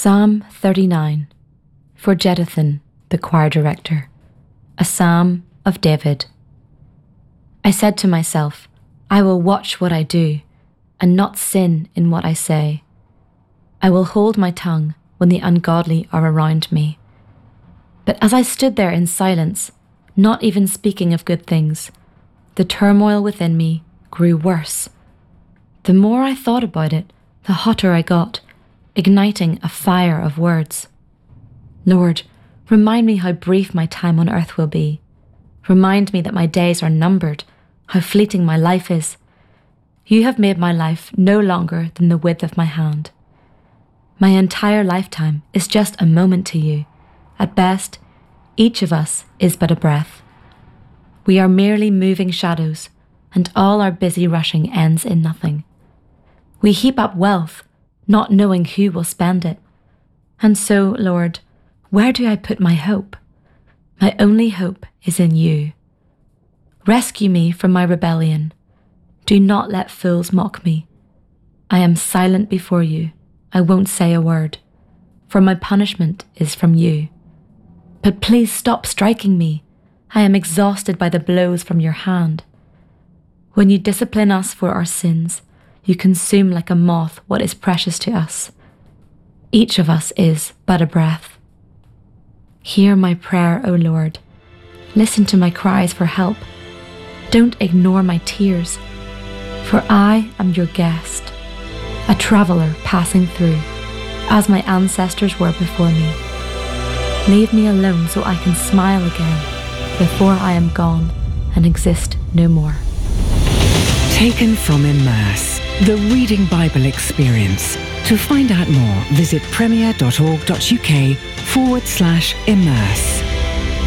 Psalm 39, for Jeduthun, the choir director, a psalm of David. I said to myself, I will watch what I do, and not sin in what I say. I will hold my tongue when the ungodly are around me. But as I stood there in silence, not even speaking of good things, the turmoil within me grew worse. The more I thought about it, the hotter I got, igniting a fire of words. Lord, remind me how brief my time on earth will be. Remind me that my days are numbered, how fleeting my life is. You have made my life no longer than the width of my hand. My entire lifetime is just a moment to you. At best, each of us is but a breath. We are merely moving shadows, and all our busy rushing ends in nothing. We heap up wealth, not knowing who will spend it. And so, Lord, where do I put my hope? My only hope is in you. Rescue me from my rebellion. Do not let fools mock me. I am silent before you. I won't say a word, for my punishment is from you. But please stop striking me. I am exhausted by the blows from your hand. When you discipline us for our sins, you consume like a moth what is precious to us. Each of us is but a breath. Hear my prayer, O Lord. Listen to my cries for help. Don't ignore my tears, for I am your guest, a traveller passing through, as my ancestors were before me. Leave me alone so I can smile again before I am gone and exist no more. Taken from Immerse, the Reading Bible Experience. To find out more, visit premier.org.uk/immerse.